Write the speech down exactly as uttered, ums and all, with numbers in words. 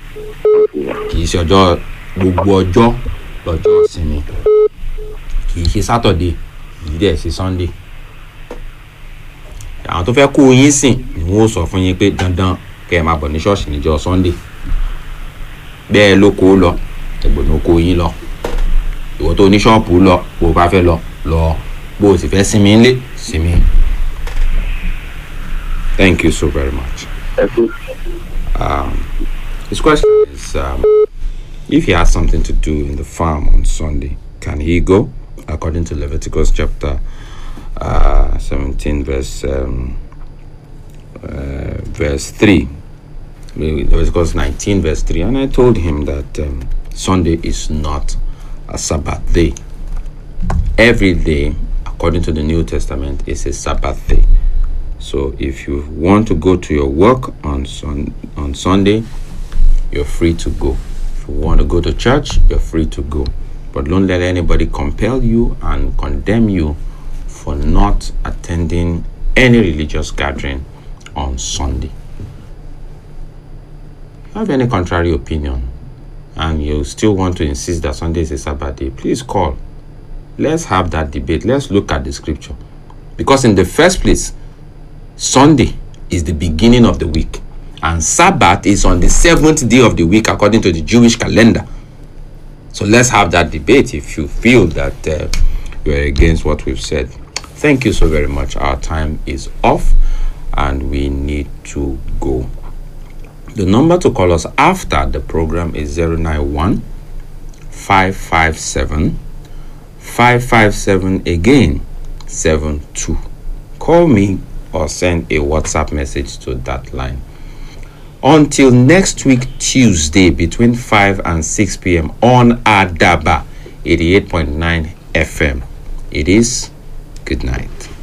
kì í ṣe ọjọ́ gbogbo ọjọ́ lọ́jọ́ ìsinmi, kì í ṣe Saturday, kì í dẹ̀ ṣe Sunday. Àwọn tó fẹ́ kó yín sìn ni wọ́n sọ fún yín pé dandan kẹ́ ẹ máa bọ̀ ní ṣọ́ọ̀ṣì níjọ́ Sunday. Bẹ́ẹ̀ ló kó lọ ẹ̀gbọ́n ló kó yín lọ. Ìwọ tó ní ṣọ́ọ̀pù lọ bó o bá fẹ́ lọ lọ, bó o sì fẹ́ sinmi ńlé sinmi. Thank you so very much. Um, his question is, um, if he has something to do in the farm on Sunday, can he go? According to Leviticus chapter uh, seventeen, verse um, uh, verse three. Leviticus nineteen, verse three. And I told him that um, Sunday is not a Sabbath day. Every day, according to the New Testament, is a Sabbath day. So if you want to go to your work on sun- on Sunday, you're free to go. If you want to go to church, you're free to go. But don't let anybody compel you and condemn you for not attending any religious gathering on Sunday. If you have any contrary opinion and you still want to insist that Sunday is a Sabbath day, please call. Let's have that debate. Let's look at the scripture. Because in the first place, Sunday is the beginning of the week, and Sabbath is on the seventh day of the week according to the Jewish calendar. So let's have that debate if you feel that uh, you're against what we've said. Thank you so very much. Our time is off and we need to go. The number to call us after the program is zero nine one, five five seven, five five seven again, seven two. Call me or send a WhatsApp message to that line. Until next week, Tuesday, between five and six p.m. on Adaba eighty-eight point nine F M. It is good night.